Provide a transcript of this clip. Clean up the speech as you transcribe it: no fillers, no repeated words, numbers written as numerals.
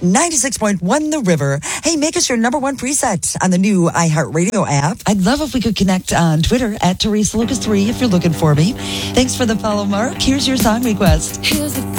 96.1 The River. Hey, make us your number one preset on the new iHeartRadio app. I'd love if we could connect on Twitter at Teresa Lucas 3 if you're looking for me. Thanks for the follow, Mark. Here's your song request.